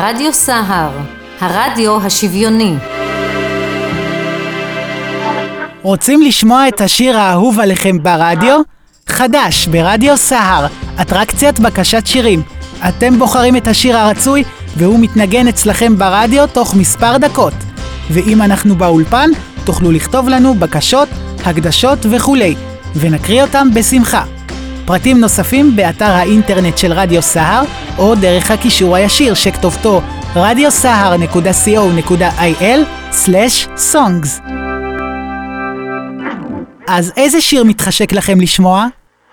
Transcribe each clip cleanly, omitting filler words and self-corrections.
רדיו סהר, הרדיו השוויוני. רוצים לשמוע את השיר האהוב עליכם ברדיו? חדש ברדיו סהר, אטרקציית בקשת שירים. אתם בוחרים את השיר הרצוי והוא מתנגן אצלכם ברדיו תוך מספר דקות. ואם אנחנו באולפן, תוכלו לכתוב לנו בקשות, הקדשות וכולי, ונקריא אותם בשמחה. פרטים נוספים באתר האינטרנט של רדיו סהר, או דרך הקישור הישיר שכתובתו radiosahar.co.il/songs. אז איזה שיר מתחשק לכם לשמוע?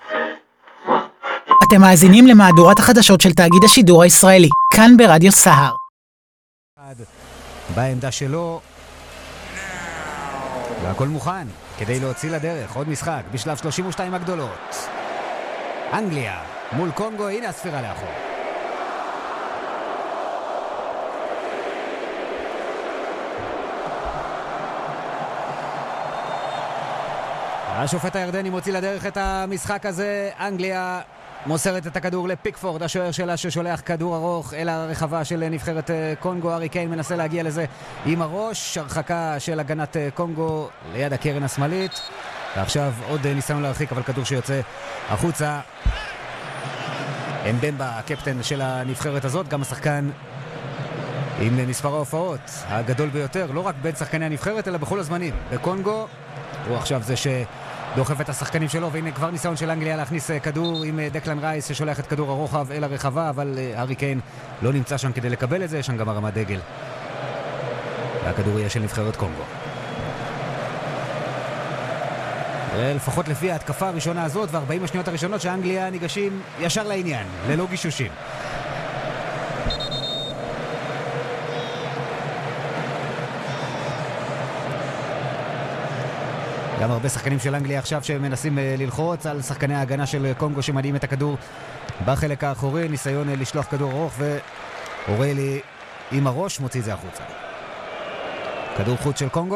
אתם מאזינים למהדורת החדשות של תאגיד השידור הישראלי, כאן ברדיו סהר. בעמדה שלו, והכל מוכן כדי להוציא לדרך עוד משחק בשלב 32 הגדולות. אנגליה מול קונגו, הנה הספירה לאחור. השופט הירדני מוציא לדרך את המשחק הזה. אנגליה מוסרת את הכדור לפיקפורד, השוער שלה, ששולח כדור ארוך אל הרחבה של נבחרת קונגו. הארי קיין מנסה להגיע לזה עם הראש, הרחקה של הגנת קונגו ליד הקרן השמאלית, ועכשיו עוד ניסיון להרחיק, אבל כדור שיוצא החוצה. אמבמבה, הקפטן של הנבחרת הזאת, גם השחקן עם מספר ההופעות הגדול ביותר, לא רק בין שחקני הנבחרת אלא בכל הזמנים בקונגו. הוא עכשיו זה שדוחף את השחקנים שלו, והנה כבר ניסיון של אנגליה להכניס כדור עם דקלן רייס ששולח את כדור הרוחב אל הרחבה, אבל הארי קיין לא נמצא שם כדי לקבל את זה. יש שם גם הרמת דגל, והכדור יהיה של נבחרת קונגו. לפחות לפי ההתקפה הראשונה הזאת ו40 השניות הראשונות שאנגליה ניגשים ישר לעניין, ללא גישושים. גם הרבה שחקנים של אנגליה עכשיו שמנסים ללחוץ על שחקני ההגנה של קונגו שמניעים את הכדור בחלק האחורי. ניסיון לשלוח כדור ארוך, ואורלי עם הראש מוציא את זה החוצה. כדור חוץ של קונגו.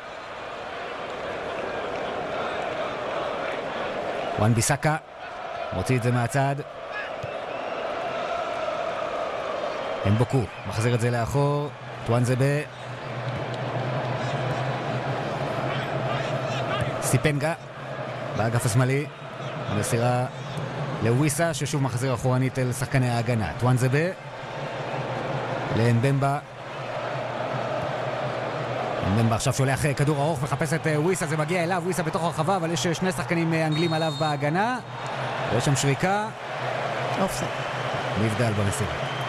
וואן ביסאקה מוציא את זה מהצד. אמבוקו מחזיר את זה לאחור. טואנזבה, סיפנגה באגף השמאלי, מסירה לוויסה ששוב מחזיר אחורנית אל שחקני ההגנה. טואנזבה לאמבמבה. אמבמבה עכשיו שולח כדור ארוך, מחפש את וויסה, זה מגיע אליו, וויסה בתוך הרחבה, אבל יש שני שחקנים אנגלים עליו בהגנה, ויש שם שריקה, אופסייד, נבדל במסירה.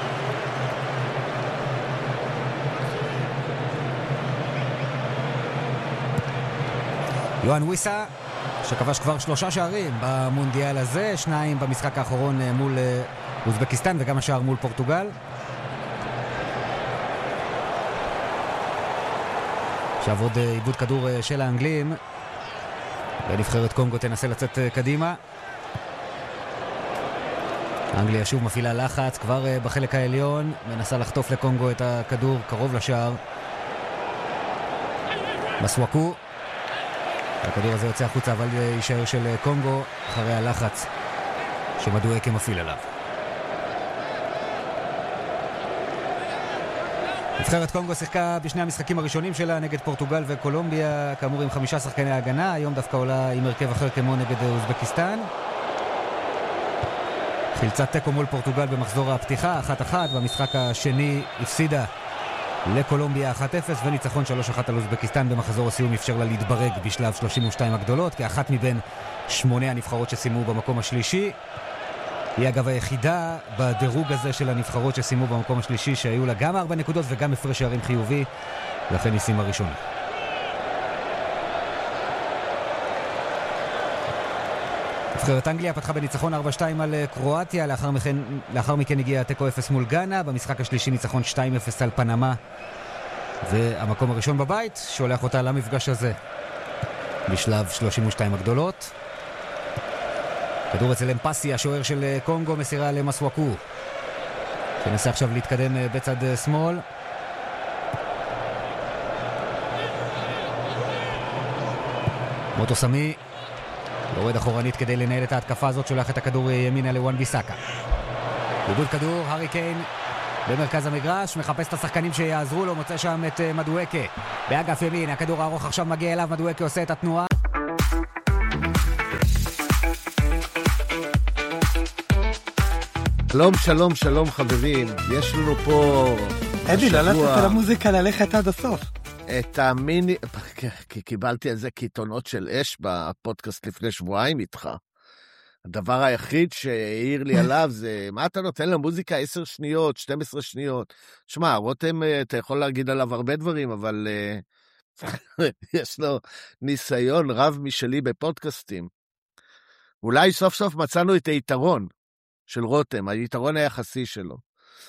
יואן וויסה שכבש כבר 3 שערים במונדיאל הזה, 2 במשחק האחרון מול אוזבקיסטן וגם השער מול פורטוגל. עכשיו עוד איבוד כדור של האנגלים, ונבחרת קונגו תנסה לצאת קדימה. אנגליה שוב מפעילה לחץ כבר בחלק העליון, מנסה לחטוף לקונגו את הכדור קרוב לשער. מסוואקו, הכדור הזה יוצא החוצה, אבל יישאר של קונגו אחרי הלחץ שמדואקה מפעיל עליו. נבחרת קונגו שיחקה בשני המשחקים הראשונים שלה נגד פורטוגל וקולומביה, כאמור עם 5 שחקני ההגנה. היום דווקא עולה עם הרכב אחר כמו נגד אוזבקיסטן. חילצת תיקו מול פורטוגל במחזור הפתיחה 1-1, במשחק השני הפסידה לקולומביה 1-0, וניצחון 3-1 על אוזבקיסטן במחזור הסיום אפשר לה להתברג בשלב 32 הגדולות, כאחת מבין 8 הנבחרות שסיימו במקום השלישי. היא אגב היחידה בדירוג הזה של הנבחרות שסיימו במקום השלישי שהיו לה גם 4 נקודות וגם הפרש שערים חיובי, לכן היא סיימה ראשונה. נבחרת אנגליה פתחה בניצחון 4-2 על קרואטיה, לאחר מכן הגיע תיקו 0 מול גאנה, במשחק השלישי ניצחון 2-0 על פנמה, והמקום הראשון בבית שולח אותה למפגש הזה בשלב 32 הגדולות. כדור אצל אמפסי, השוער של קונגו, מסירה למסוואקו שנסה עכשיו להתקדם בצד שמאל. מוטו סמי יורד אחורנית כדי לנהל את ההתקפה הזאת, שולח את הכדור ימינה לוואן ביסאקה. איבוד כדור, הארי קיין במרכז המגרש, מחפש את השחקנים שיעזרו לו, מוצא שם את מדואקה. באגף ימין, הכדור הארוך עכשיו מגיע אליו, מדואקה עושה את התנועה. שלום חברים, יש לנו פה אדי, לא לתת על המוזיקה ללכת עד הסוף. את המיני, כי קיבלתי על זה קיתונות של אש בפודקאסט לפני שבועיים איתך. הדבר היחיד שהעיר לי עליו זה, מה אתה נותן למוזיקה 10 שניות, 12 שניות? שמע, רותם, אתה יכול להגיד עליו הרבה דברים, אבל יש לו ניסיון רב משלי בפודקאסטים. אולי סוף סוף מצאנו את היתרון של רותם, היתרון היחסי שלו.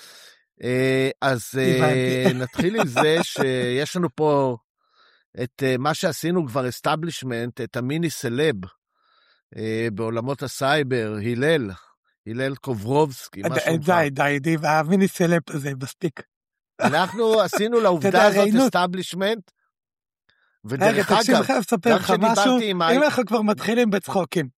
אז נתחיל עם זה שיש לנו פה את מה שעשינו כבר אסטאבלישמנט, את המיני סלב בעולמות הסייבר, הלל קוברובסקי. די, המיני סלב הזה מספיק. אנחנו עשינו לעובדה הזאת אסטאבלישמנט, ודרך אגב, גם שדיברתי עם... אם אנחנו כבר מתחילים בצחוקים.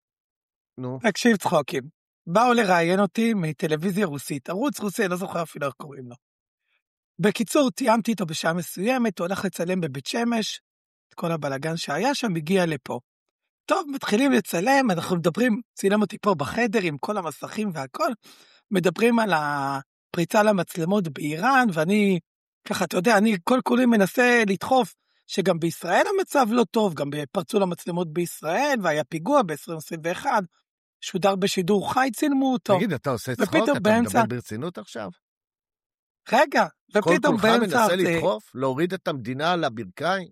תקשיב צחוקים. באו לראיין אותי מטלוויזיה רוסית, ערוץ רוסי, אני לא זוכר אפילו איך קוראים לו. בקיצור, תיאמתי איתו בשעה מסוימת, הוא הולך לצלם בבית שמש, את כל הבלגן שהיה שם, הגיע לפה. טוב, מתחילים לצלם, אנחנו מדברים, צילם אותי פה בחדר עם כל המסכים והכל, מדברים על הפריצה למצלמות באיראן, ואני, ככה, אתה יודע, אני כל כולי מנסה לדחוף, שגם בישראל המצב לא טוב, גם פרצו למצלמות בישראל, והיה פיגוע ב-2021, שודר בשידור חי, צילמו אותו. תגיד, אתה עושה צחוק? אתה מדבר ברצינות עכשיו? רגע, ופתאום באמצע... כל כולך מנסה לדחוף? להוריד את המדינה על הברכיים?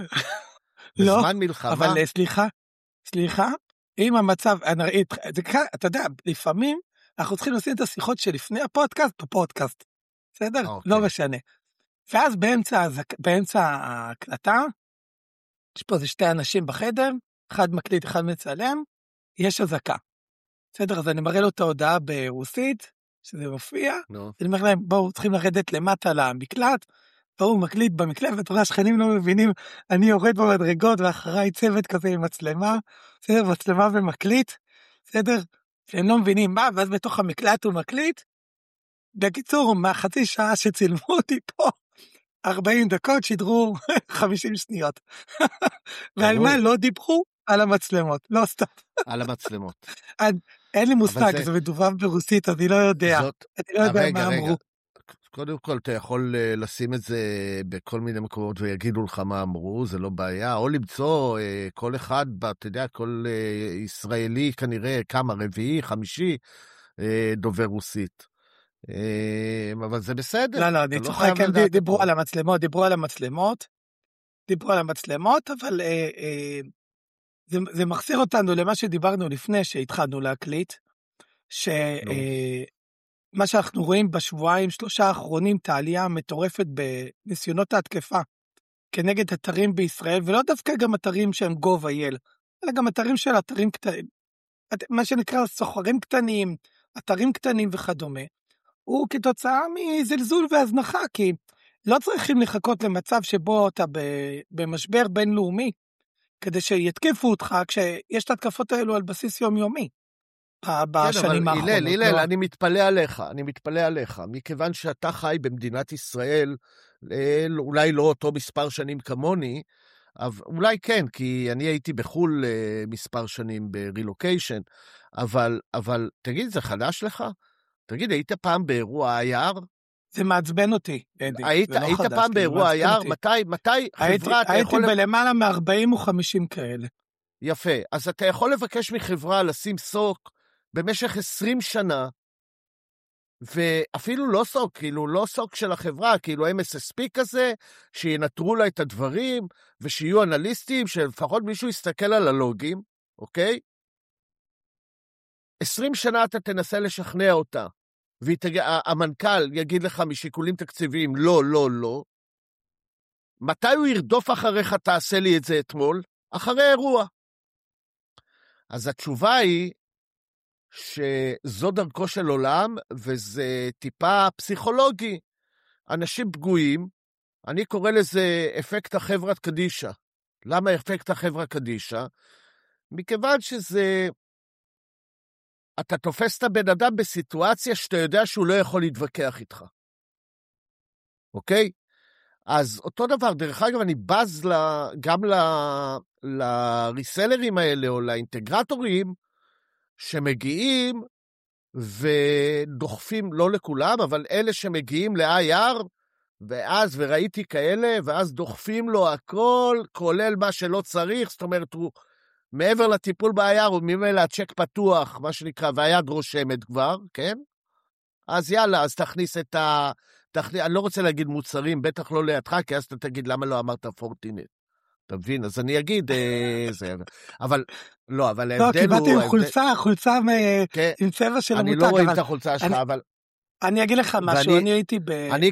לא, בזמן מלחמה? אבל סליחה, אם המצב... אתה יודע, לפעמים אנחנו צריכים לשים את השיחות שלפני הפודקאסט בפודקאסט. בסדר? לא משנה. ואז באמצע ההקלטה, יש פה איזה 2 אנשים בחדר, אחד מקליט, אחד מצלם, יש אזעקה. בסדר, אז אני מראה לו את ההודעה ברוסית, שזה מופיע, אני אומר להם, בואו, צריכים לרדת למטה למקלט, והוא מקליט במקלט, ואתה רואה, השכנים לא מבינים, אני יורד במדרגות, ואחריי צוות כזה עם מצלמה, בסדר, מצלמה ומקליט, בסדר, שהם לא מבינים מה, ואז בתוך המקלט הוא מקליט, בקיצור, מהחצי שעה שצילמו אותי פה, 40 דקות שידרו 50 שניות. ועל מה לא דיברו? על המצלמות, לא סתם. על המצלמות. אין לי מושג, זה מדובב ברוסית, אני לא יודע. אני לא יודע מה אמרו. קודם כל, אתה יכול לשים את זה בכל מיני מקומות ויגידו לך מה אמרו, זה לא בעיה, או למצוא כל אחד, אתה יודע, כל ישראלי כנראה כמה, 4, 5 דובר רוסית. אבל זה בסדר. לא, אני צוחק, דיברו על המצלמות, אבל זה מחזיר אותנו למה שדיברנו לפני שהתחלנו להקליט, שמה שאנחנו רואים בשבועיים 3 האחרונים, תעלייה מטורפת בניסיונות ההתקפה, כנגד אתרים בישראל, ולא דווקא גם אתרים שהם gov.il, אלא גם אתרים של אתרים קטנים, מה שנקרא סוחרים קטנים, אתרים קטנים וכדומה, הוא כתוצאה מזלזול והזנחה, כי לא צריכים לחכות למצב שבו אתה במשבר בינלאומי, כדי שיתקיפו אותך כשיש את התקפות האלו על בסיס יומיומי, בשנים האחרונות. הלל, אני מתפלא עליך, מכיוון שאתה חי במדינת ישראל, אולי לא אותו מספר שנים כמוני, אולי כן, כי אני הייתי בחול מספר שנים ברילוקיישן, אבל תגיד, זה חדש לך? תגיד, היית פעם באירוע היער? זה מעצבן אותי, אדי. היית פעם באירוע היער? מתי חברה אתה יכול... הייתי בלמעלה מ-40 או 50 כאלה. יפה, אז אתה יכול לבקש מחברה לשים סוק במשך 20 שנה, ואפילו לא סוק, כאילו לא סוק של החברה, כאילו MSSP כזה, שינטרו לה את הדברים, ושיהיו אנליסטים, שלפחות מישהו יסתכל על הלוגים, אוקיי? 20 שנה אתה תנסה לשכנע אותה, והמנכ"ל יגיד לך משיקולים תקציביים, לא. מתי הוא ירדוף אחריך, תעשה לי את זה אתמול? אחרי אירוע. אז התשובה היא, שזו דרכו של עולם, וזה טיפה פסיכולוגי. אנשים פגועים, אני קורא לזה אפקט החברת קדישה. למה אפקט החברה קדישה? מכיוון שזה, אתה תופס את הבן אדם בסיטואציה שאתה יודע שהוא לא יכול להתווכח איתך. אוקיי? אז אותו דבר, דרך אגב, אני בז גם לריסלרים האלה, או לאינטגרטורים, שמגיעים ודוחפים, לא לכולם, אבל אלה שמגיעים ל-IR, וראיתי כאלה, ואז דוחפים לו הכל, כולל מה שלא צריך, זאת אומרת, הוא מעבר לטיפול ב-IR, הוא ממילא הצ'ק פתוח, מה שנקרא, והיד רושמת כבר, כן? אז יאללה, אז תכניס אני לא רוצה להגיד מוצרים, בטח לא לידך, כי אז אתה תגיד, למה לא אמרת פורטינט? אתה מבין? אז אני אגיד, אבל ההבדל הוא... לא, קיבלתי חולצה עם צבע של המותג. אני לא רואה את החולצה שלך, אבל... אני אגיד לך משהו, אני הייתי אני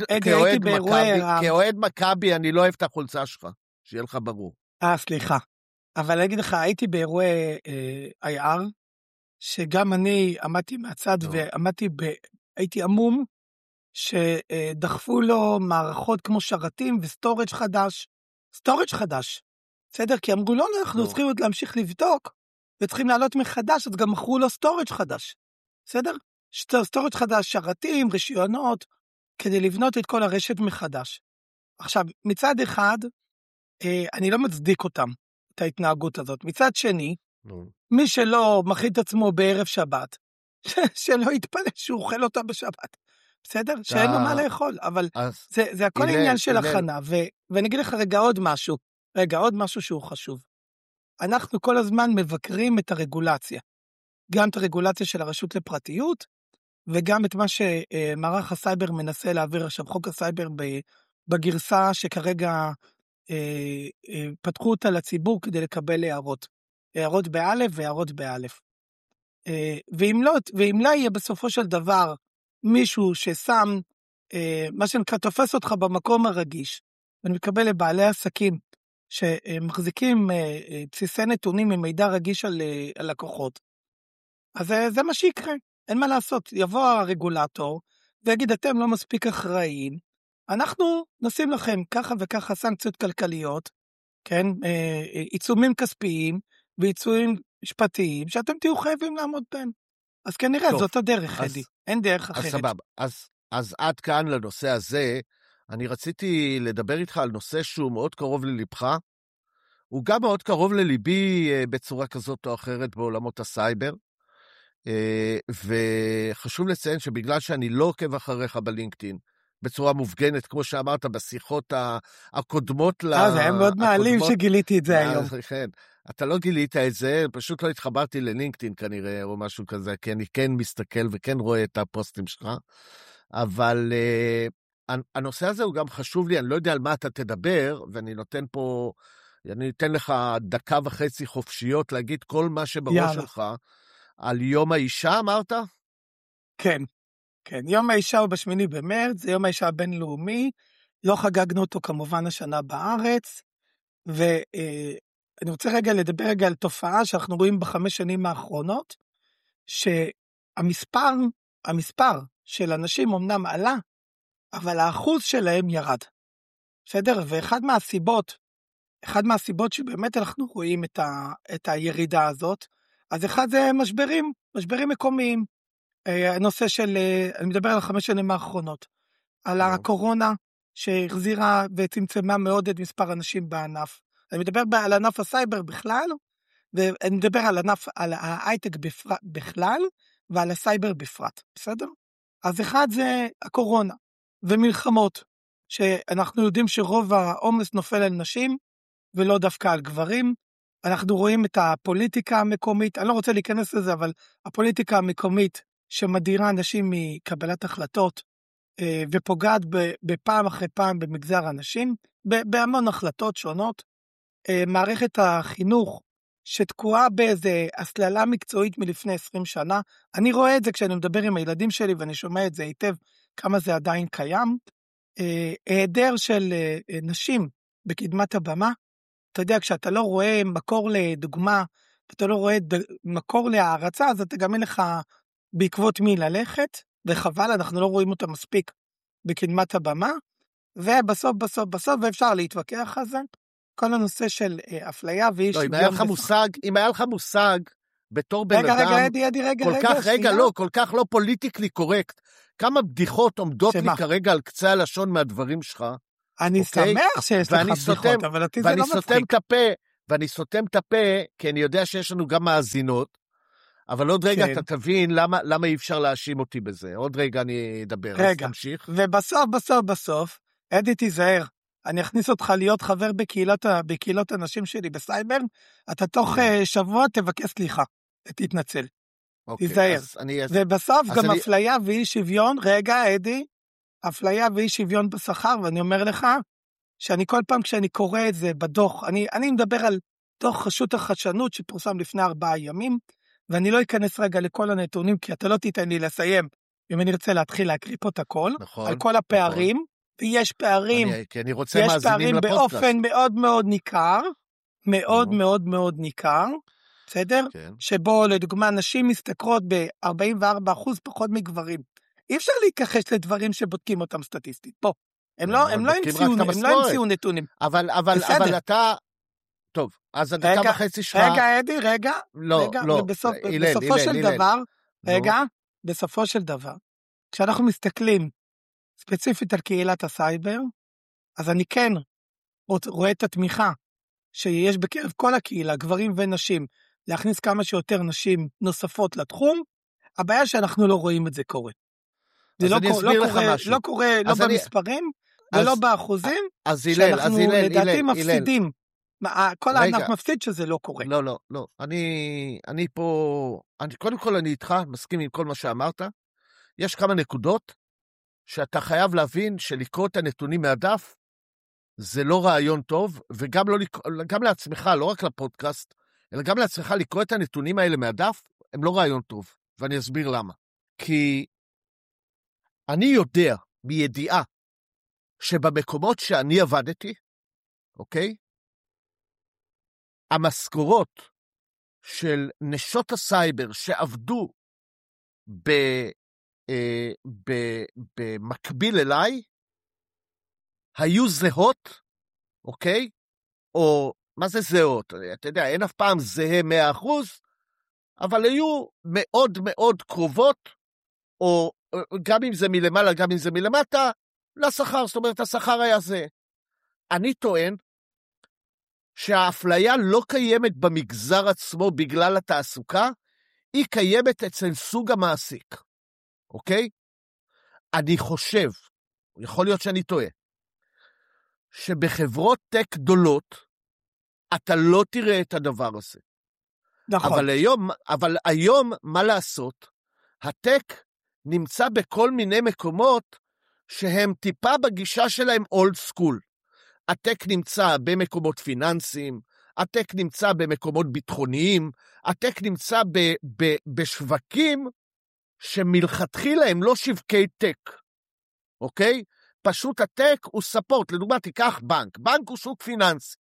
כאוהד מכבי, אני לא אוהב את החולצה שלך, שיהיה לך ברור. סליחה. אבל אני אגיד לך, הייתי באירועי IR, שגם אני עמדתי מהצד, הייתי עמום, שדחפו לו מערכות כמו שרתים וסטורג' חדש. בסדר? כי אמרו, לא, אנחנו צריכים עוד להמשיך לבדוק, וצריכים לעלות מחדש, אז גם מכרו לו סטורג' חדש. בסדר? סטורג' חדש, שרתים, רישיונות, כדי לבנות את כל הרשת מחדש. עכשיו, מצד אחד, אני לא מצדיק אותם, את ההתנהגות הזאת. מצד שני, מי שלא מכין את עצמו בערב שבת, שלא יתפלא שהוא אוכל אותה בשבת. בסדר? שאין לו מה לאכול, אבל זה הכל עניין של הכנה, ואני אגיד לך רגע עוד משהו שהוא חשוב. אנחנו כל הזמן מבקרים את הרגולציה, גם את הרגולציה של הרשות לפרטיות, וגם את מה שמערך הסייבר מנסה להעביר עכשיו, חוק הסייבר בגרסה שכרגע פתחו אותה לציבור כדי לקבל הערות באלף והערות באלף. ואם לא יהיה בסופו של דבר מישהו ששם, מה שנקרא, תופס אותך במקום הרגיש, ואני מקבל לבעלי עסקים שמחזיקים בסיסי נתונים ממידע רגיש על לקוחות, אז זה מה שיקרה, אין מה לעשות. יבוא הרגולטור ויגיד, אתם לא מספיק אחראיים, אנחנו נשים לכם ככה וככה סנקציות כלכליות, כן, עיצומים כספיים ועיצומים משפטיים, שאתם תהיו חייבים לעמוד בהם. אז כנראה זאת הדרך, אדי, אין דרך אחרת. אז סבב, אז עד כאן לנושא הזה, אני רציתי לדבר איתך על נושא שהוא מאוד קרוב ללבך, הוא גם מאוד קרוב לליבי בצורה כזאת או אחרת בעולמות הסייבר, וחשוב לציין שבגלל שאני לא עוקב אחריך בלינקדאין, בצורה מופגנת, כמו שאמרת, בשיחות הקודמות זה היה מאוד מעלים שגיליתי את זה היום. כן, אתה לא גילית את זה, פשוט לא התחברתי ללינקדאין כנראה, או משהו כזה, כי אני כן מסתכל וכן רואה את הפוסטים שלך, אבל הנושא הזה הוא גם חשוב לי, אני לא יודע על מה אתה תדבר, ואני אתן לך 1.5 חופשיות להגיד כל מה שבראש שלך, על יום האישה, אמרת? כן. כן, יום האישה הוא ב8 במרץ, זה יום האישה הבינלאומי, לא חגגנו אותו כמובן השנה בארץ, ואני רוצה לדבר על תופעה שאנחנו רואים ב5 שנים האחרונות, שהמספר של אנשים אמנם עלה, אבל האחוז שלהם ירד. בסדר? ואחד מהסיבות שבאמת אנחנו רואים את הירידה הזאת, אז אחד זה משברים מקומיים, הנושא אני מדבר על 5 שנים האחרונות, על הקורונה שהחזירה וצמצמה מאוד את מספר אנשים בענף. אני מדבר על ענף הסייבר בכלל, ואני מדבר על ההייטק בכלל, ועל הסייבר בפרט, בסדר? אז אחד זה הקורונה, ומלחמות, שאנחנו יודעים שרוב העומס נופל על נשים, ולא דווקא על גברים. אנחנו רואים את הפוליטיקה המקומית, אני לא רוצה להיכנס לזה, אבל הפוליטיקה המקומית, שמדירה אנשים מקבלת החלטות, ופוגעת בפעם אחרי פעם במגזר אנשים, בהמון החלטות שונות. מערכת החינוך, שתקועה באיזה הסללה מקצועית מלפני 20 שנה, אני רואה את זה כשאני מדבר עם הילדים שלי, ואני שומע את זה היטב, כמה זה עדיין קיים. היעדר של נשים בקדמת הבמה, אתה יודע, כשאתה לא רואה מקור לדוגמה, אתה לא רואה מקור להערצה, אז אתה גם אין לך בעקבות מי ללכת, וחבל, אנחנו לא רואים אותה מספיק בקדמת הבמה, ובסוף, ואפשר להתווכח על זה, כל הנושא של אפליה ואי שוויון. אם היה לך מושג בתור בן רגע, אדם, כל כך לא פוליטיקלי קורקט, כמה בדיחות עומדות לי כרגע על קצה הלשון מהדברים שלך. אני שמח שיש לך בדיחות, אבל אותי זה לא מצחיק. ואני סותם את הפה, כי אני יודע שיש לנו גם מאזינות, אבל עוד רגע אתה תבין למה אי אפשר להאשים אותי בזה. עוד רגע אני אדבר, אז תמשיך. ובסוף, אדי תיזהר, אני אכניס אותך להיות חבר בקהילות הנשים שלי בסייבר, אתה תוך שבוע תבקש סליחה, תתנצל. תיזהר. ובסוף גם אפליה ואי שוויון, רגע אדי, אפליה ואי שוויון בשכר, ואני אומר לך, שאני כל פעם כשאני קורא את זה בדוח, אני מדבר על דוח רשות החדשנות שפורסם לפני 4 ימים, ואני לא אכנס רגע לכל הנתונים, כי אתה לא תיתן לי לסיים, אם אני רוצה להתחיל להקריא פה את הכל, נכון, על כל הפערים, נכון. ויש פערים, יש פערים באופן מאוד מאוד ניכר, מאוד מאוד מאוד ניכר, בסדר? כן. שבו לדוגמה נשים מסתכרות ב-44% פחות מגברים. אי אפשר להיכחש לדברים שבודקים אותם סטטיסטית. פה. הם לא המציאו נתונים. אבל אתה... טוב, אז הדקה וחצי שלך... רגע, אדי, רגע. לא. בסופו של דבר, כשאנחנו מסתכלים ספציפית על קהילת הסייבר, אז אני כן רואה את התמיכה שיש בקרב כל הקהילה, גברים ונשים, להכניס כמה שיותר נשים נוספות לתחום. הבעיה שאנחנו לא רואים את זה קורה. זה לא קורה, לא במספרים, ולא באחוזים, שאנחנו לדעתי מפסידים. כל הענף מפסיד שזה לא קורה. לא. אני פה, קודם כל אני איתך, מסכים עם כל מה שאמרת. יש כמה נקודות שאתה חייב להבין שלקרוא את הנתונים מהדף, זה לא רעיון טוב, וגם גם לעצמך, לא רק לפודקאסט, אלא גם לעצמך לקרוא את הנתונים האלה מהדף, הם לא רעיון טוב, ואני אסביר למה. כי אני יודע בידיעה שבמקומות שאני עבדתי, אוקיי? המשכורות של נשות הסייבר שעבדו במקביל אליי, היו זהות, אוקיי? או מה זה זהות? אתה יודע, אין אף פעם זהה 100%, אבל היו מאוד מאוד קרובות, או גם אם זה מלמעלה, גם אם זה מלמטה, לשכר, זאת אומרת, השכר היה זה. אני טוען שהאפליה לא קיימת במגזר עצמו בגלל התעסוקה, היא קיימת אצל סוג המעסיק, אוקיי? אני חושב, יכול להיות שאני טועה, שבחברות טק גדולות, אתה לא תראה את הדבר הזה. נכון. אבל היום, מה לעשות? הטק נמצא בכל מיני מקומות שהם טיפה בגישה שלהם אולד סקול. הטק נמצא במקומות פיננסיים, הטק נמצא במקומות ביטחוניים, הטק נמצא בשווקים שמלכתחילה הם לא שווקי טק, אוקיי? פשוט הטק הוא ספורט, לדוגמה תיקח בנק הוא שוק פיננסי,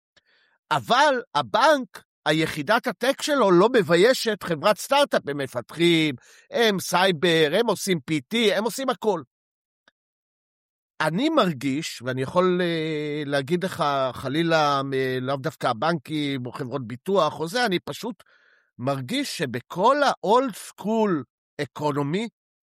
אבל הבנק, היחידת הטק שלו לא מביישת חברת סטארט-אפ, הם מפתחים, הם סייבר, הם עושים PT, הם עושים הכל. אני מרגיש, ואני יכול להגיד לך חלילה, לאו דווקא הבנקים או חברות ביטוח או זה, אני פשוט מרגיש שבכל ה-old school economy,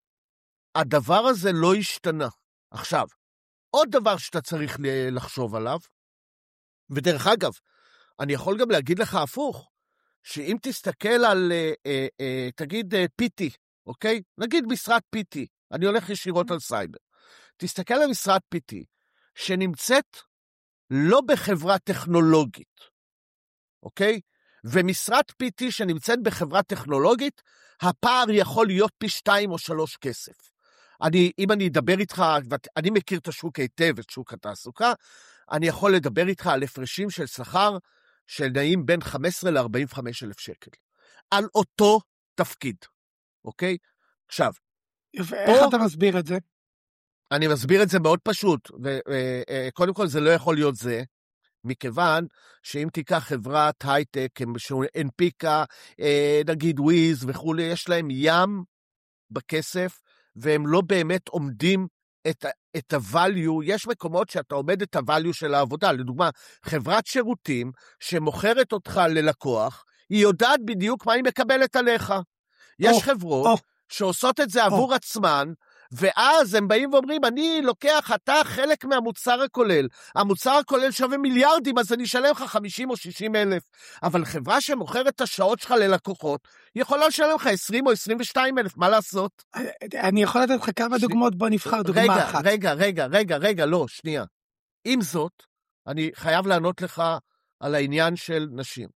הדבר הזה לא השתנה. עכשיו, עוד דבר שאתה צריך לחשוב עליו, ודרך אגב, אני יכול גם להגיד לך הפוך, שאם תסתכל על, תגיד PT, אוקיי? נגיד משרת PT, אני הולך ישירות על סייבר. תסתכל על משרת PT, שנמצאת לא בחברה טכנולוגית, אוקיי? ומשרת PT שנמצאת בחברה טכנולוגית, הפער יכול להיות פי 2 או 3 כסף. אם אני אדבר איתך, אני מכיר את השוק היטב, את שוק התעסוקה, אני יכול לדבר איתך על הפרשים של שכר, שנעים בין 15 ל-45 אלף שקל. על אותו תפקיד, אוקיי? עכשיו. איך אתה מסביר את זה? אני מסביר את זה מאוד פשוט, וקודם כל זה לא יכול להיות זה, מכיוון שאם תיקח חברת הייטק, הנפיקה, נגיד וויז וכו', יש להם ים בכסף, והם לא באמת עומדים את ה-value, יש מקומות שאתה עומד את ה-value של העבודה, לדוגמה, חברת שירותים שמוכרת אותך ללקוח, היא יודעת בדיוק מה היא מקבלת עליך. יש חברות שעושות את זה עבור עצמן, ואז הם באים ואומרים, אני לוקח, אתה חלק מהמוצר הכולל. המוצר הכולל שווה מיליארדים, אז אני אשלם לך 50 או 60 אלף. אבל חברה שמוכרת את השעות שלך ללקוחות, היא יכולה לשלם לך 20 או 22 אלף, מה לעשות? אני יכול לתת לך כמה דוגמאות, בוא נבחר דוגמה אחת. רגע, לא, שנייה. עם זאת, אני חייב לענות לך על העניין של נשים.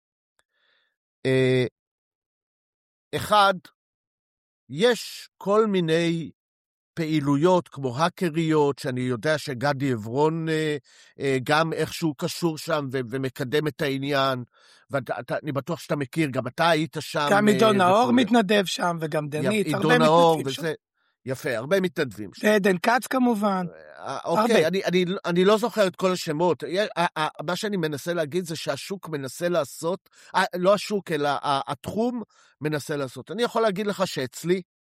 אחד, יש כל מיני פעילויות כמו האקריות, שאני יודע שגדי עברון גם איכשהו קשור שם ומקדם את העניין, ואני בטוח שאתה מכיר, גם אתה היית שם. גם עידון נאור מתנדב שם, וגם דנית, הרבה מתנדבים שם. יפה, הרבה מתנדבים שם. ועדן כץ כמובן. אוקיי, אני לא זוכר את כל השמות. מה שאני מנסה להגיד זה שהשוק מנסה לעשות, לא השוק, אלא התחום מנסה לעשות. אני יכול להגיד לך שאצלי,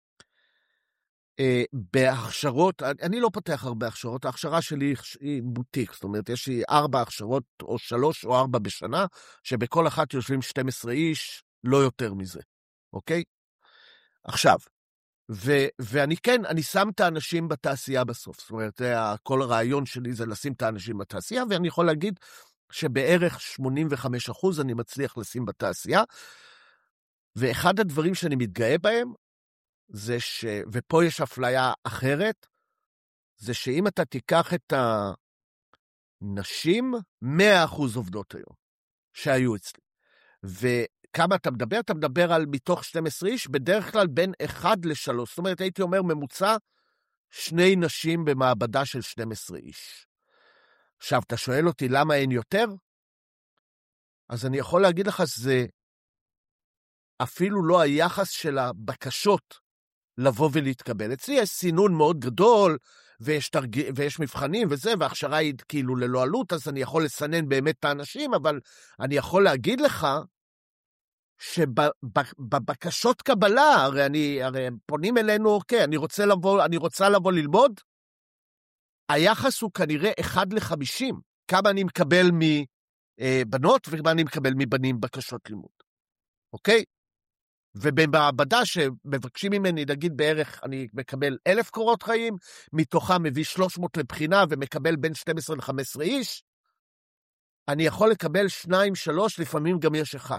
בהכשרות, אני לא פותח הרבה הכשרות, ההכשרה שלי היא בוטיק, זאת אומרת, יש לי 4 הכשרות, או 3 או 4 בשנה, שבכל אחת יושבים 12 איש, לא יותר מזה, אוקיי? עכשיו, ואני כן, אני שם את האנשים בתעשייה בסוף, זאת אומרת, כל הרעיון שלי זה לשים את האנשים בתעשייה, ואני יכול להגיד שבערך 85% אני מצליח לשים בתעשייה, ואחד הדברים שאני מתגאה בהם, זה ופה יש אפליה אחרת, זה שאם אתה תיקח את הנשים, 100% עובדות היום, שהיו אצלי. וכמה אתה מדבר? אתה מדבר על מתוך 12 איש, בדרך כלל בין 1 ל-3. זאת אומרת, הייתי אומר ממוצע, 2 נשים במעבדה של 12 איש. עכשיו, אתה שואל אותי למה אין יותר? אז אני יכול להגיד לך, זה אפילו לא היחס של הבקשות, לבוא ולהתקבל. אצלי יש סינון מאוד גדול, ויש מבחנים וזה, וההכשרה היא כאילו ללא עלות, אז אני יכול לסנן באמת את האנשים, אבל אני יכול להגיד לך, שבבקשות קבלה, הרי הם פונים אלינו, אוקיי, אני רוצה לבוא ללמוד, היחס הוא כנראה 1 ל-50, כמה אני מקבל מבנות, וכמה אני מקבל מבנים בקשות לימוד. אוקיי? ובמעבדה שמבקשים ממני, נגיד בערך, אני מקבל 1,000 קורות חיים, מתוכם מביא 300 לבחינה, ומקבל בין 12 ל-15 איש, אני יכול לקבל 2, 3, לפעמים גם יש 1.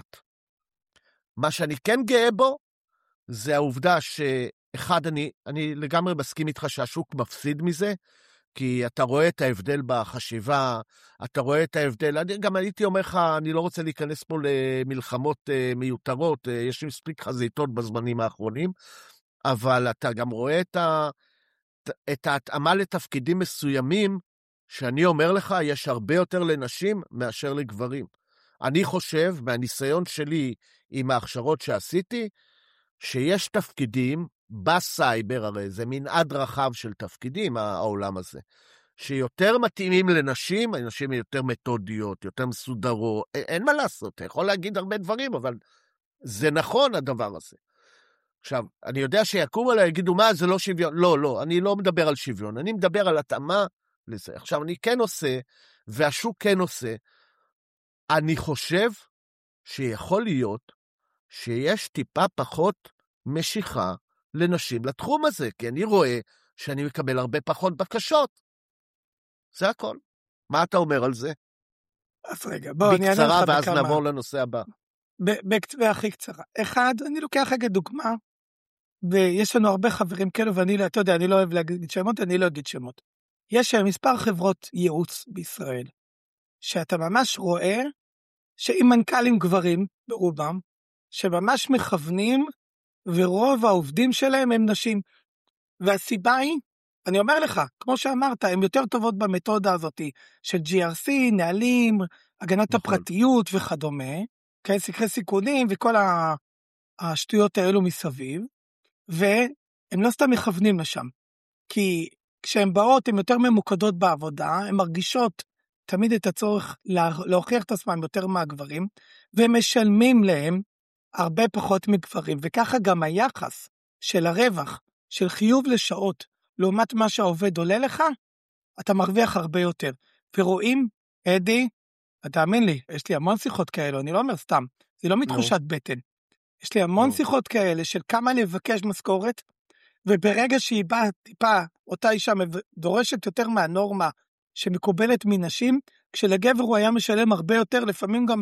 מה שאני כן גאה בו, זה העובדה שאחד, אני לגמרי מסכים איתך שהשוק מפסיד מזה, כי אתה רואה את ההבדל בחשיבה, אתה רואה את ההבדל, אני גם הייתי אומר לך, אני לא רוצה להיכנס פה למלחמות מיותרות, יש לי מספיק חזיתות בזמנים האחרונים, אבל אתה גם רואה את ההתאמה לתפקידים מסוימים, שאני אומר לך, יש הרבה יותר לנשים מאשר לגברים. אני חושב, מהניסיון שלי עם ההכשרות שעשיתי, שיש תפקידים, בסייבר, הרי זה מנעד רחב של תפקידים, העולם הזה, שיותר מתאימים לנשים, הנשים יותר מתודיות, יותר מסודרות, אין מה לעשות, אתה יכול להגיד הרבה דברים, אבל זה נכון הדבר הזה. עכשיו, אני יודע שיקום עליי, יגידו, מה, זה לא שוויון? לא, אני לא מדבר על שוויון, אני מדבר על התאמה לזה. עכשיו, אני כן עושה, והשוק כן עושה, אני חושב שיכול להיות שיש טיפה פחות משיכה, לנשים לתחום הזה, כי אני רואה שאני מקבל הרבה פחות בקשות. זה הכל. מה אתה אומר על זה? אז רגע, בוא, אני אענה לך בקצרה, ואז נעבור לנושא הבא. בהכי קצרה. אחד, אני לוקח רגע דוגמה, ויש לנו הרבה חברים כאלו, ואני, אתה יודע, אני לא אוהב להגיד שמות, אני לא אגיד שמות. יש מספר חברות ייעוץ בישראל, שאתה ממש רואה, שעם מנכ"לים גברים, ברובם, שממש מכוונים, ורוב העובדים שלהם הם נשים. והסיבה היא, אני אומר לך, כמו שאמרת, הן יותר טובות במתודה הזאת של GRC, נהלים, הגנת הפרטיות וכדומה, סקרי סיכונים וכל השטויות האלו מסביב, והם לא סתם מכוונים לשם. כי כשהן באות, הן יותר ממוקדות בעבודה, הן מרגישות תמיד את הצורך להוכיח את עצמם יותר מהגברים, והם משלמים להם הרבה פחות מגברים, וככה גם היחס של הרווח, של חיוב לשעות, לעומת מה שהעובד עולה לך, אתה מרוויח הרבה יותר. ורואים, אדי, תאמין לי, יש לי המון שיחות כאלו, אני לא אומר סתם, זה לא מתחושת בטן. יש לי המון שיחות כאלה של כמה לבקש משכורת, וברגע שהיא באה טיפה, אותה אישה דורשת יותר מהנורמה שמקובלת מנשים, כשלגבר הוא היה משלם הרבה יותר, לפעמים גם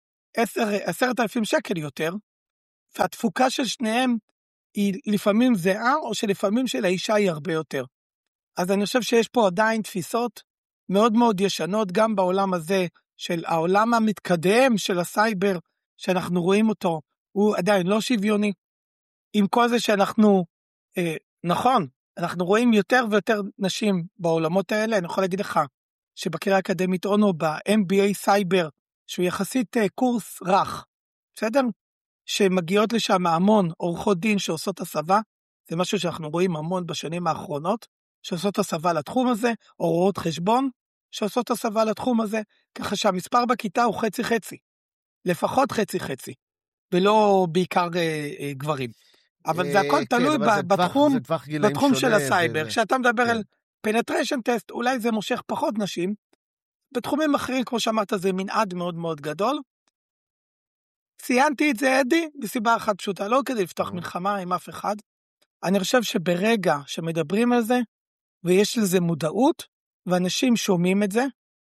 ב10,000 שקל יותר, והתפוקה של שניהם היא לפעמים זהה, או שלפעמים של האישה היא הרבה יותר. אז אני חושב שיש פה עדיין תפיסות מאוד מאוד ישנות, גם בעולם הזה, של העולם המתקדם של הסייבר, שאנחנו רואים אותו, הוא עדיין לא שוויוני, עם כל זה שאנחנו, נכון, אנחנו רואים יותר ויותר נשים בעולמות האלה, אני יכול להגיד לך, שבקריירה האקדמית אונו, ב-MBA סייבר, שהוא יחסית קורס רך, בסדר? שמגיעות לשם המון עורכות דין שעושות הסבה, זה משהו שאנחנו רואים המון בשנים האחרונות, שעושות הסבה לתחום הזה, או רואות חשבון, שעושות הסבה לתחום הזה, ככה שהמספר בכיתה הוא חצי-חצי, לפחות חצי-חצי, ולא בעיקר גברים. אבל זה הכל תלוי בתחום של הסייבר. כשאתה מדבר על penetration test, אולי זה מושך פחות נשים, בתחומים אחרים, כמו שאמרת, זה מנעד מאוד מאוד גדול. ציינתי את זה, אדי, בסיבה אחת פשוטה, לא כדי לפתוח מלחמה עם אף אחד. אני חושב שברגע שמדברים על זה, ויש לזה מודעות, ואנשים שומעים את זה,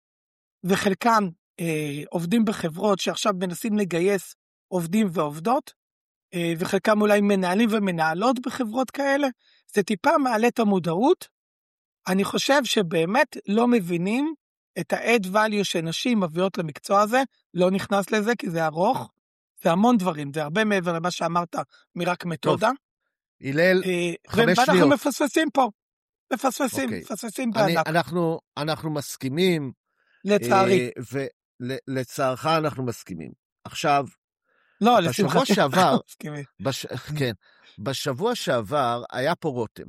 וחלקם עובדים בחברות שעכשיו מנסים לגייס עובדים ועובדות, וחלקם אולי מנהלים ומנהלות בחברות כאלה, זה טיפה מעלה את המודעות. אני חושב שבאמת לא מבינים את ה-add value שנשים מביאות למקצוע הזה, לא נכנס לזה כי זה ארוך, זה המון דברים, זה הרבה מעבר למה שאמרת מרק מתודה. הלל, 5 שניות. ואנחנו מפספסים פה, מפספסים בענק. אנחנו מסכימים, לצערי. ולצערך אנחנו מסכימים. עכשיו, לא, בשבוע שעבר, כן, בשבוע שעבר היה פה רותם.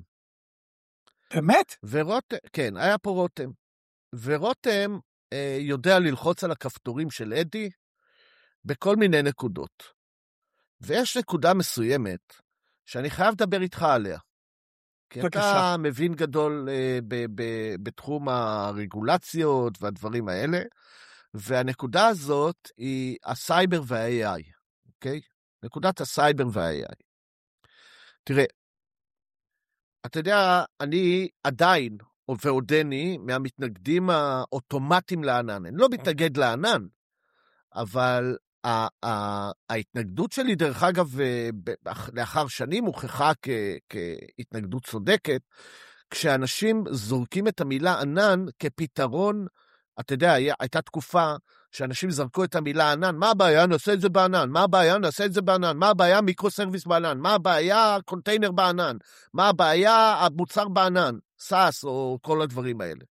באמת? כן, היה פה רותם. ורותם יודע ללחוץ על הכפתורים של אדי בכל מיני נקודות. ויש נקודה מסוימת שאני חייב לדבר איתך עליה. כי אתה מבין גדול בתחום הרגולציות והדברים האלה, והנקודה הזאת היא הסייבר וה-AI, אוקיי? נקודת הסייבר וה-AI. תראה, אתה יודע, אני עדיין, ועודני, מהמתנגדים האוטומטיים לענן. אני לא מתנגד לענן, אבל ההתנגדות שלי, דרך אגב, לאחר שנים הוכחה כהתנגדות צודקת, כשאנשים זורקים את המילה ענן כפתרון, אתה יודע, הייתה תקופה שאנשים זרקו את המילה ענן, מה הבעיה? נעשה את זה בענן. מה הבעיה? נעשה את זה בענן. מה הבעיה? מיקרו-סרוויס בענן. מה הבעיה? קונטיינר בענן. מה הבעיה? המוצר בענן. סאס או כל הדברים האלה.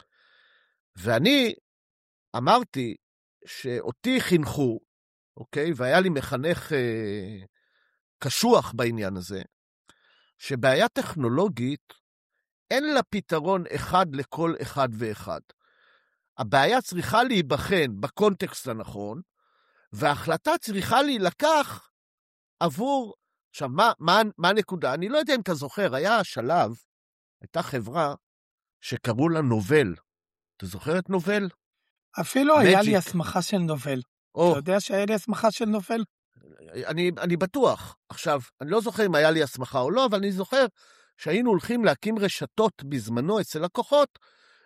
ואני אמרתי שאותי חינכו, אוקיי? והיה לי מחנך קשוח בעניין הזה, שבעיה טכנולוגית אין לה פתרון אחד לכל אחד ואחד. הבעיה צריכה להיבחן בקונטקסט הנכון, וההחלטה צריכה להילקח עבור, עכשיו, מה הנקודה? אני לא יודע אם אתה זוכר, היה שלב, הייתה חברה שקראו לה נובל. אתה זוכר את נובל? אפילו היה לי הסמכה של נובל. אתה יודע שהיה לי הסמכה של נובל? אני בטוח. עכשיו, אני לא זוכר אם היה לי הסמכה או לא, אבל אני זוכר שהיינו הולכים להקים רשתות בזמנו אצל לקוחות,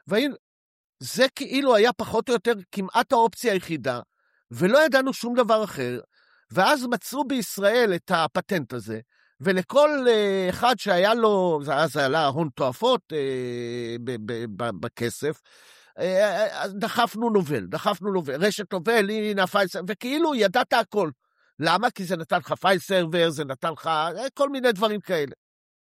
זה כאילו היה פחות או יותר כמעט האופציה היחידה, ולא ידענו שום דבר אחר, ואז מצאו בישראל את הפטנט הזה, ולכל אחד שהיה לו, אז עלה הון תועפות בכסף, דחפנו נובל, רשת נובל, הנה פייל סרבר, וכאילו ידעת הכל. למה? כי זה נתן לך פייל סרבר, זה נתן לך כל מיני דברים כאלה.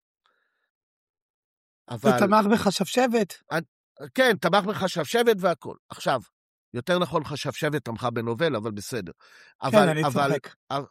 זה תמך בחשבשבת. כן, תמך בחשבשבת והכל. עכשיו, יותר נכון חשבשבת תמכה בנובל, אבל בסדר. כן, אני צוחק.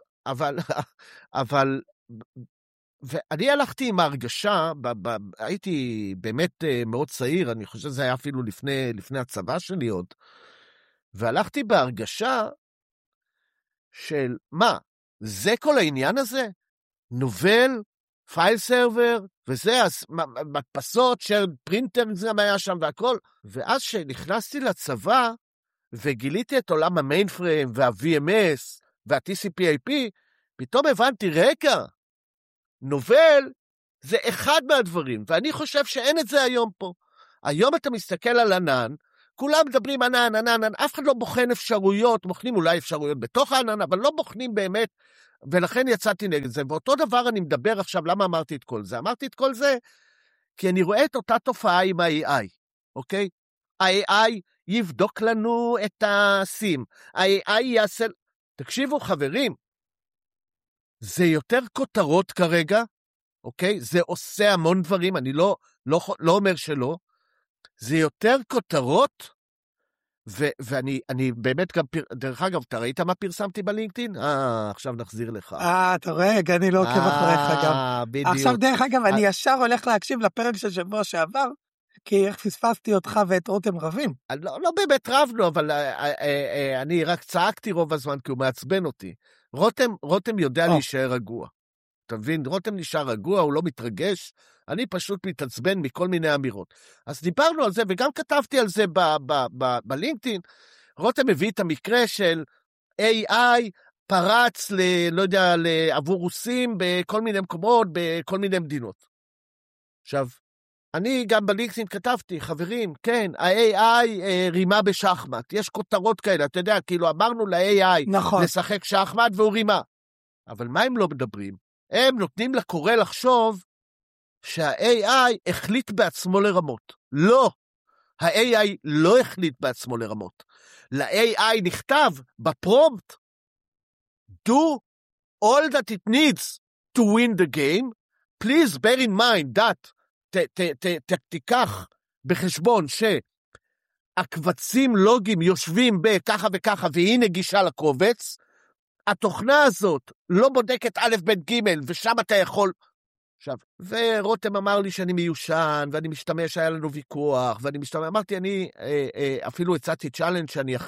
אבל, ואני הלכתי עם ההרגשה, הייתי באמת מאוד צעיר, אני חושב שזה היה אפילו לפני הצבא שלי עוד, והלכתי בהרגשה של, מה, זה כל העניין הזה? נובל, פייל סרבר, וזה, מדפסות, פרינטר גם היה שם והכל, ואז שנכנסתי לצבא, וגיליתי את עולם המיינפריים וה-VMS, וה-TCP/IP, פתאום הבנתי, רגע, נובל זה אחד מהדברים, ואני חושב שאין את זה היום פה. היום אתה מסתכל על ענן, כולם מדברים ענן, אף אחד לא בוחן אפשרויות, בוחנים אולי אפשרויות בתוך הענן, אבל לא בוחנים באמת, ולכן יצאתי נגד זה. ואותו דבר אני מדבר עכשיו, למה אמרתי את כל זה? אמרתי את כל זה, כי אני רואה את אותה תופעה עם ה-AI, אוקיי? ה-AI יבדוק לנו את הסים, ה-AI יעשה... תקשיבו חברים, זה יותר כותרות כרגע, אוקיי? זה עושה המון דברים, אני לא אומר שלא, זה יותר כותרות, ואני באמת גם, דרך אגב, אתה ראית מה פרסמתי בלינקדאין? עכשיו נחזיר לך. אתה רואה, אני לא עוקב אחריך גם. בדיוק. עכשיו דרך אגב, אני ישר הולך להקשיב לפרק של שבוע שעבר, כי איך פספסתי אותך ואת רותם רבים. לא באמת רבנו, אבל אני רק צעקתי רוב הזמן, כי הוא מעצבן אותי. רותם יודע להישאר רגוע. אתה מבין? רותם נשאר רגוע, הוא לא מתרגש, אני פשוט מתעצבן מכל מיני אמירות. אז דיברנו על זה, וגם כתבתי על זה בלינקדאין, רותם הביא את המקרה של AI פרץ, לא יודע, עבור רוסים בכל מיני מקומות, בכל מיני מדינות. עכשיו, אני גם בלינקדאין כתבתי, חברים, כן, ה-AI רימה בשחמט, יש כותרות כאלה, אתה יודע, כאילו אמרנו ל-AI נכון. לשחק שחמט והוא רימה. אבל מה הם לא מדברים? הם נותנים לקורא לחשוב שה-AI החליט בעצמו לרמות. לא, ה-AI לא החליט בעצמו לרמות. ל-AI נכתב בפרומפט, do all that it needs to win the game, please bear in mind that, תיקח בחשבון שהקבצים לוגים יושבים בככה וככה, והיא נגישה לקובץ, התוכנה הזאת לא בודקת א' ב' ג' ושם אתה יכול... עכשיו, ורותם אמר לי שאני מיושן, ואני משתמש, היה לנו ויכוח, ואני משתמש, אמרתי, אני אפילו הצעתי צ'אלנג' שאני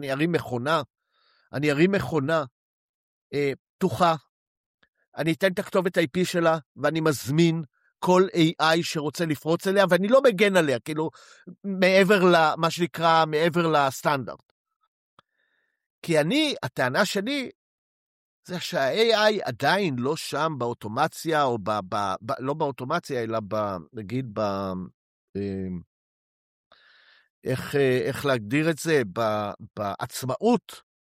ארים מכונה פתוחה, אני אתן את הכתובת IP שלה, ואני מזמין כל AI שרוצה לפרוץ אליה, ואני לא מגן עליה, כאילו, מה שנקרא, מעבר לסטנדרט. כי הטענה שלי, זה שה-AI עדיין לא שם באוטומציה, או לא באוטומציה, אלא נגיד, איך להגדיר את זה, בעצמאות,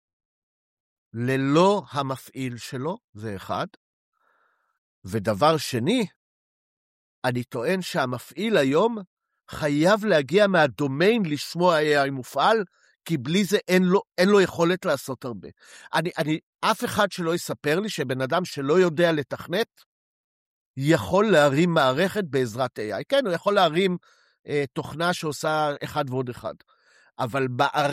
ללא המפעיל שלו, זה אחד. ודבר שני, אני טוען שהמפעיל היום חייב להגיע מהדומיין לשמוע AI מופעל, כי בלי זה אין לו יכולת לעשות הרבה. אף אחד שלא יספר לי שבן אדם שלא יודע לתכנת, יכול להרים מערכת בעזרת AI. כן, הוא יכול להרים תוכנה שעושה אחד ועוד אחד. אבל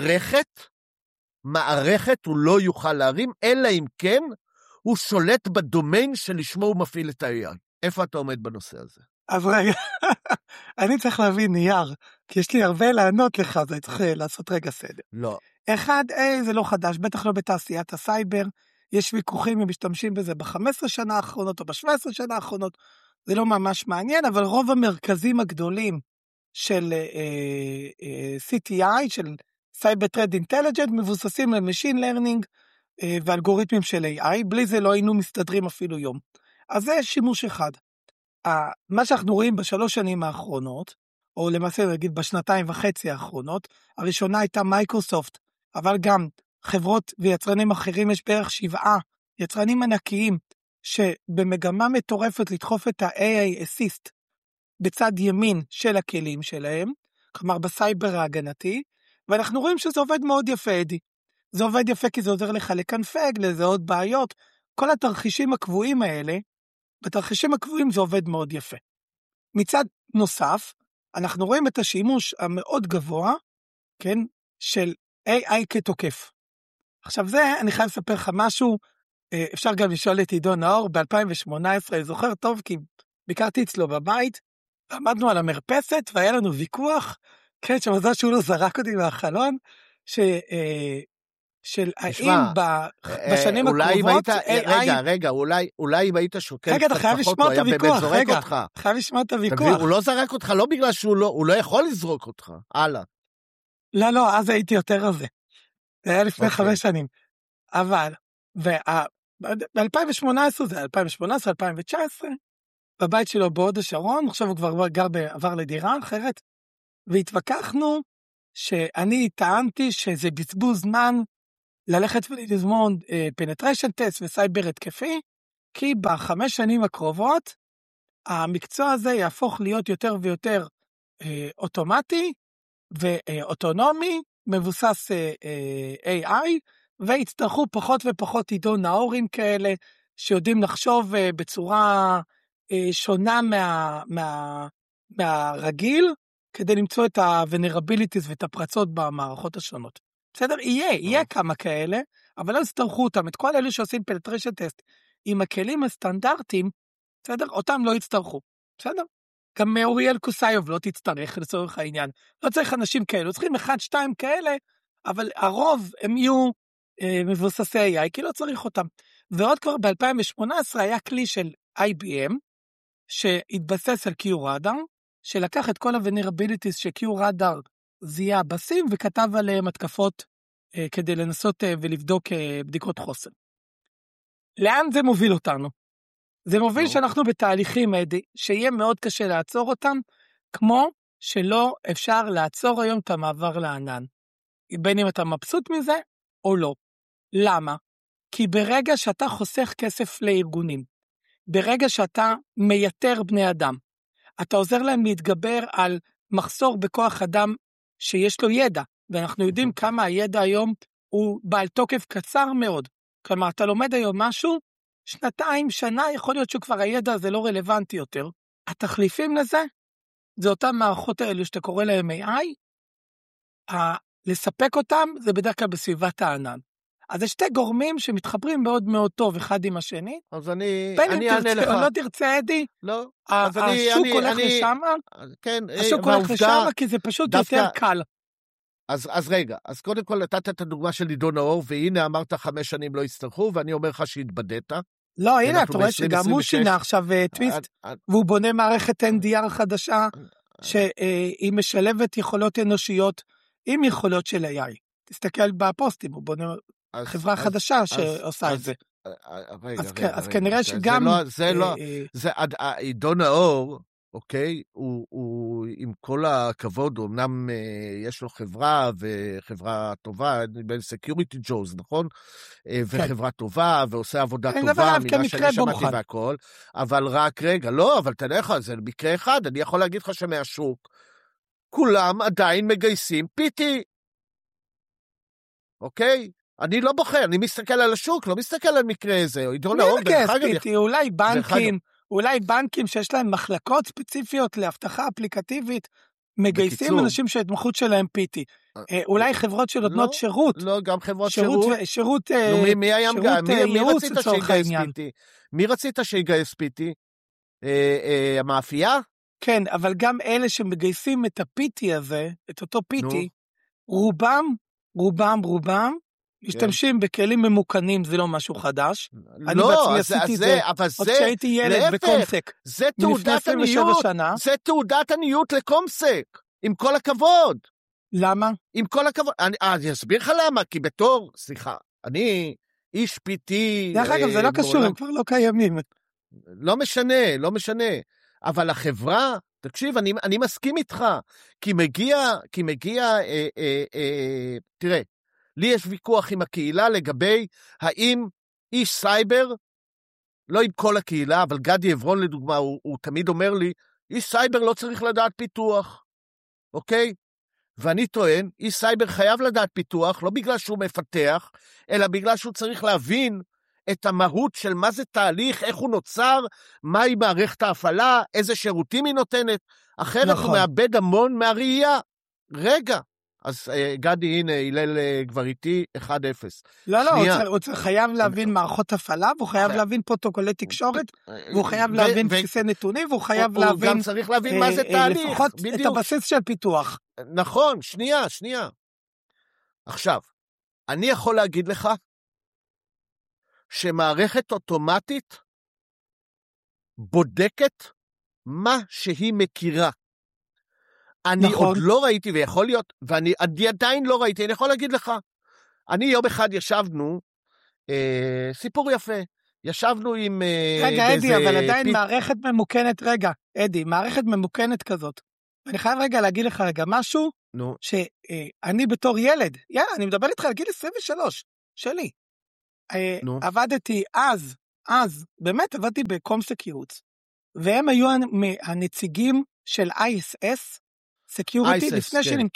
מערכת הוא לא יוכל להרים, אלא אם כן הוא שולט בדומיין שלשמו הוא מפעיל את ה-AI. איפה אתה עומד בנושא הזה? אז רגע, אני צריך להביא נייר, כי יש לי הרבה לענות לך, אז אני צריך לעשות רגע סדר. לא. אחד, זה לא חדש, בטח לא בתעשיית הסייבר, יש ויכוחים, הם משתמשים בזה ב-15 שנה האחרונות, או ב-17 שנה האחרונות, זה לא ממש מעניין, אבל רוב המרכזים הגדולים של CTI, של Cyber Threat Intelligence, מבוססים ל-Machine Learning, ואלגוריתמים של AI, בלי זה לא היינו מסתדרים אפילו יום. אז זה שימוש אחד. מה שאנחנו רואים בשלוש שנים האחרונות, או למעשה נגיד בשנתיים וחצי האחרונות, הראשונה הייתה מייקרוסופט, אבל גם חברות ויצרנים אחרים, יש בערך 7 יצרנים ענקיים, שבמגמה מטורפת לדחוף את ה-AI Assist, בצד ימין של הכלים שלהם, כלומר בסייבר ההגנתי, ואנחנו רואים שזה עובד מאוד יפה, אדי. זה עובד יפה כי זה עוזר לך לקנפג, לזהות בעיות, כל התרחישים הקבועים האלה, בתרחישים הקבועים זה עובד מאוד יפה. מצד נוסף, אנחנו רואים את השימוש המאוד גבוה, כן, של AI כתוקף. עכשיו זה, אני חייב לספר לך משהו, אפשר גם לשאול את עידו נאור, ב-2018, אני זוכר טוב, כי ביקרתי אצלו בבית, ועמדנו על המרפסת, והיה לנו ויכוח, כן, שמזל שהוא לא זרק אותי מהחלון, של האם בשנים הקרובות, רגע, אולי אם היית שוקל רגע, אתה חייב לשמוע את הוויכוח, רגע, אותך. חייב לשמוע את הוויכוח. הוא לא זרק אותך, לא בגלל שהוא לא יכול לזרוק אותך, הלאה. לא, אז הייתי יותר רזה. זה היה לפני 5 שנים. אבל, ב-2018, זה 2018, 2019, בבית שלו בהוד השרון, עכשיו הוא כבר עבר לדירה אחרת, והתווכחנו שאני טענתי שזה בזבוז זמן ללכת ולזמון penetration test וסייבר התקפי, כי ב5 שנים הקרובות, המקצוע הזה יהפוך להיות יותר ויותר אוטומטי ואוטונומי, מבוסס AI, והצטרכו פחות ופחות עידון נאורים כאלה, שיודעים לחשוב בצורה שונה מהרגיל, כדי למצוא את ה-vulnerabilities ואת הפרצות במערכות השונות. בסדר? יהיה כמה כאלה, אבל לא יצטרכו אותם. את כל אלו שעושים penetration test עם הכלים הסטנדרטיים, בסדר? אותם לא יצטרכו. בסדר? גם אוריאל קוסיוב לא תצטרך לצורך העניין. לא צריך אנשים כאלו, צריכים 1-2 כאלה, אבל הרוב הם יהיו מבוססי AI, כי לא צריך אותם. ועוד כבר ב-2018 היה כלי של IBM, שהתבסס על QRadar, שלקח את כל ה-vulnerabilities ש-QRadar זיהה בסים, וכתב עליהם התקפות כדי לנסות ולבדוק בדיקות חוסן. לאן זה מוביל אותנו? זה מוביל שאנחנו בתהליכים, שיהיה מאוד קשה לעצור אותם, כמו שלא אפשר לעצור היום את המעבר לענן. בין אם אתה מבסוט מזה או לא. למה? כי ברגע שאתה חוסך כסף לארגונים, ברגע שאתה מייתר בני אדם, אתה עוזר להם להתגבר על מחסור בכוח אדם שיש לו ידע, ואנחנו יודעים כמה הידע היום הוא בעל תוקף קצר מאוד. כלומר, אתה לומד היום משהו, 2 שנה, יכול להיות שכבר הידע הזה לא רלוונטי יותר. התחליפים לזה, זה אותם מערכות האלו שאתה קורא להם AI, לספק אותם זה בדרך כלל בסביבת הענן. אז זה 2 גורמים שמתחברים מאוד מאוד טוב אחד עם השני. אז אני אענה לך. לא תרצה, אדי? לא. השוק הולך לשם, כן. השוק הולך לשם כי זה פשוט יותר קל. אז רגע, אז קודם כל נתת את הדוגמה של עידון האור, והנה אמרת 5 שנים לא יצטרכו, ואני אומר לך שהתבדית. לא, הנה, אתה רואה שגם הוא שינה עכשיו טוויסט, והוא בונה מערכת NDR חדשה, שהיא משלבת יכולות אנושיות עם יכולות של AI. תסתכל בפוסטים, הוא בונה חברה חדשה שעושה את זה. אז כנראה שגם... זה עידון האור, אוקיי, הוא עם כל הכבוד, הוא אמנם יש לו חברה, וחברה טובה, בין סקיוריטי ג'וז, נכון? וחברה טובה, ועושה עבודה טובה, ממה שאני שמעתי והכל, אבל רק רגע, לא, אבל תדע לך, זה מקרה אחד, אני יכול להגיד לך שמהשוק, כולם עדיין מגייסים פיטי, אוקיי? אני לא בוחר, אני מסתכל על השוק, לא מסתכל על מקרה הזה, עידון האור, אולי בנקים שיש להם מחלקות ספציפיות להבטחה אפליקטיבית, מגייסים אנשים שההתמחות שלהם פיטי. אולי חברות שנותנות שירות. לא, גם חברות שירות. שירות ייעוץ לצורך העניין. מי רצית שיגייס פיטי? המאפייה? כן, אבל גם אלה שמגייסים את הפיטי הזה, את אותו פיטי, רובם, משתמשים בכלים ממוכנים, זה לא משהו חדש. אני בעצמי עשיתי את זה, עוד כשהייתי ילד בקומסק. זה תעודת עניות לקומסק, עם כל הכבוד. למה? עם כל הכבוד. אני אסביר לך למה, כי בתור, סליחה, אני איש פיטי... דרך אגב, זה לא קשור, הם כבר לא קיימים. לא משנה. אבל החברה, תקשיב, אני מסכים איתך, כי מגיע, תראה, לי יש ויכוח עם הקהילה לגבי האם איש סייבר, לא עם כל הקהילה, אבל גדי עברון לדוגמה, הוא תמיד אומר לי, איש סייבר לא צריך לדעת פיתוח, אוקיי? ואני טוען, איש סייבר חייב לדעת פיתוח, לא בגלל שהוא מפתח, אלא בגלל שהוא צריך להבין את המהות של מה זה תהליך, איך הוא נוצר, מהי מערכת ההפעלה, איזה שירותים היא נותנת, אחרת נכון. הוא מאבד המון מהראייה. רגע, אז גדי, הנה, הלל כבר איתי 1-0. לא, הוא חייב להבין מערכות הפעלה, והוא חייב להבין פרוטוקולי תקשורת, והוא חייב להבין בסיסי נתונים, והוא חייב להבין... הוא גם צריך להבין מה זה תהליך. לפחות את הבסיס של פיתוח. נכון, שנייה. עכשיו, אני יכול להגיד לך, שמערכת אוטומטית בודקת מה שהיא מכירה. אני נכון. עוד לא ראיתי, ויכול להיות, ואני עדיין לא ראיתי, אני יכול להגיד לך, אני יום אחד ישבנו סיפור יפה. ישבנו עם... רגע, אדי, אבל עדיין מערכת ממוכנת, רגע, אדי, מערכת ממוכנת כזאת. אני חייב רגע להגיד לך רגע משהו, נו. שאני בתור ילד, אני מדבר איתך על גיל 23, שלי. עבדתי אז, באמת עבדתי בקומסק ייעוץ, והם היו הנציגים של ISS, סקיוריטי, לפני